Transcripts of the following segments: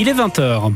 Il est 20h.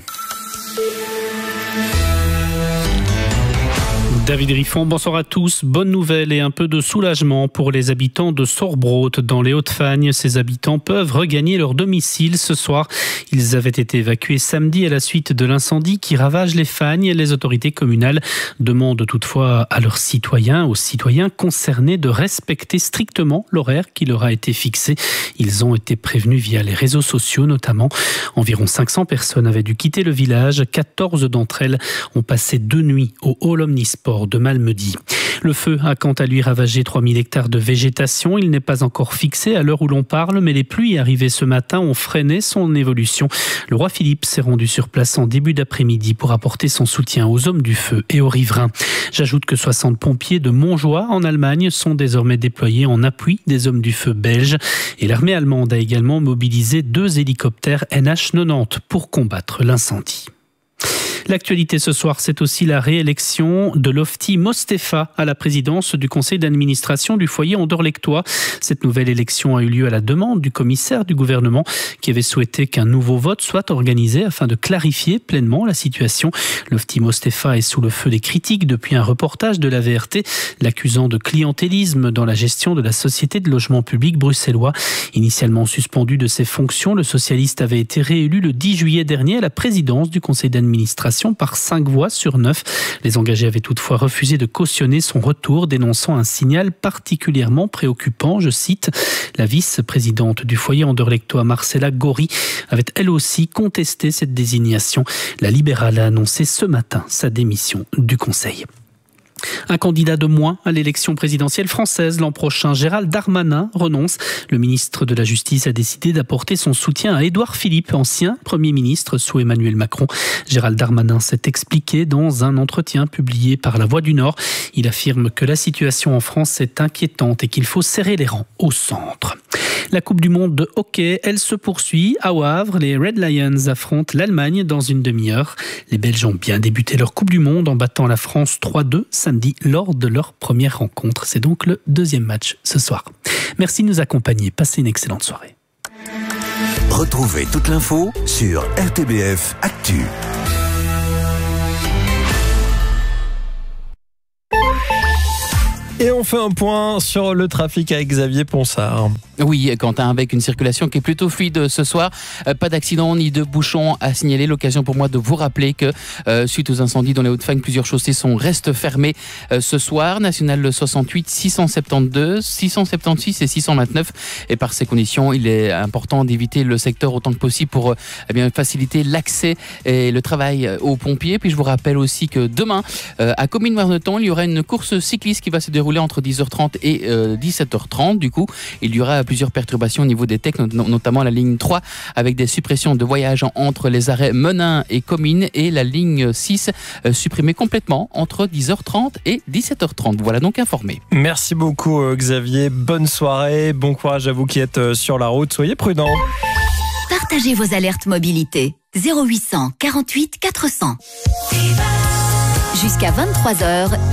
David Riffon, bonsoir à tous. Bonne nouvelle et un peu de soulagement pour les habitants de Sorbrot dans les Hauts-de-Fagne. Ces habitants peuvent regagner leur domicile ce soir. Ils avaient été évacués samedi à la suite de l'incendie qui ravage les Fagnes. Les autorités communales demandent toutefois à leurs citoyens, aux citoyens concernés de respecter strictement l'horaire qui leur a été fixé. Ils ont été prévenus via les réseaux sociaux notamment. Environ 500 personnes avaient dû quitter le village. 14 d'entre elles ont passé 2 nuits au hall omnisport de Malmedy. Le feu a quant à lui ravagé 3000 hectares de végétation. Il n'est pas encore fixé à l'heure où l'on parle, mais les pluies arrivées ce matin ont freiné son évolution. Le roi Philippe s'est rendu sur place en début d'après-midi pour apporter son soutien aux hommes du feu et aux riverains. J'ajoute que 60 pompiers de Montjoie en Allemagne sont désormais déployés en appui des hommes du feu belges. Et l'armée allemande a également mobilisé 2 hélicoptères NH90 pour combattre l'incendie. L'actualité ce soir, c'est aussi la réélection de Lofty Mostefa à la présidence du conseil d'administration du foyer Anderlechtois. Cette nouvelle élection a eu lieu à la demande du commissaire du gouvernement qui avait souhaité qu'un nouveau vote soit organisé afin de clarifier pleinement la situation. Lofty Mostefa est sous le feu des critiques depuis un reportage de la VRT l'accusant de clientélisme dans la gestion de la société de logement public bruxellois. Initialement suspendu de ses fonctions, le socialiste avait été réélu le 10 juillet dernier à la présidence du conseil d'administration par 5 voix sur 9. Les engagés avaient toutefois refusé de cautionner son retour, dénonçant un signal particulièrement préoccupant. Je cite, la vice-présidente du foyer Anderlechtois, Marcella Gori, avait elle aussi contesté cette désignation. La libérale a annoncé ce matin sa démission du conseil. Un candidat de moins à l'élection présidentielle française l'an prochain. Gérald Darmanin renonce. Le ministre de la Justice a décidé d'apporter son soutien à Édouard Philippe, ancien Premier ministre sous Emmanuel Macron. Gérald Darmanin s'est expliqué dans un entretien publié par La Voix du Nord. Il affirme que la situation en France est inquiétante et qu'il faut serrer les rangs au centre. La Coupe du Monde de hockey, elle se poursuit. À Wavre, les Red Lions affrontent l'Allemagne dans une demi-heure. Les Belges ont bien débuté leur Coupe du Monde en battant la France 3-2 samedi lors de leur première rencontre. C'est donc le 2e match ce soir. Merci de nous accompagner. Passez une excellente soirée. Retrouvez toute l'info sur RTBF Actu. Et on fait un point sur le trafic avec Xavier Ponsard. Oui, Quentin, avec une circulation qui est plutôt fluide ce soir. Pas d'accident ni de bouchons à signaler. L'occasion pour moi de vous rappeler que suite aux incendies dans les Hauts-de-Fagne, plusieurs chaussées restent fermées ce soir. National 68, 672, 676 et 629. Et par ces conditions, il est important d'éviter le secteur autant que possible pour faciliter l'accès et le travail aux pompiers. Puis je vous rappelle aussi que demain, à Comines-Warneton, il y aura une course cycliste qui va se dérouler entre 10h30 et 17h30. Du coup, il y aura plusieurs perturbations au niveau des techs, notamment la ligne 3 avec des suppressions de voyages entre les arrêts Menin et Comines et la ligne 6 supprimée complètement entre 10h30 et 17h30. Voilà donc informé. Merci beaucoup Xavier, bonne soirée, bon courage à vous qui êtes sur la route, soyez prudents. Partagez vos alertes mobilité 0800 48 400. Jusqu'à 23h,